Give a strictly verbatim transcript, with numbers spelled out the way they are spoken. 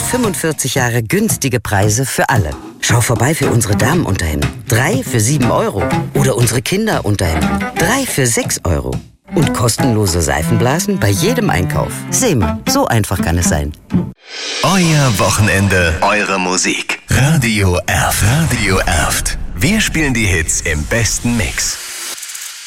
fünfundvierzig Jahre günstige Preise für alle. Schau vorbei für unsere Damenunterhemden. Drei für sieben Euro. Oder unsere Kinderunterhemden. Drei für sechs Euro. Und kostenlose Seifenblasen bei jedem Einkauf. Seemann, so einfach kann es sein. Euer Wochenende, eure Musik. Radio Erft. Radio Erft. Wir spielen die Hits im besten Mix.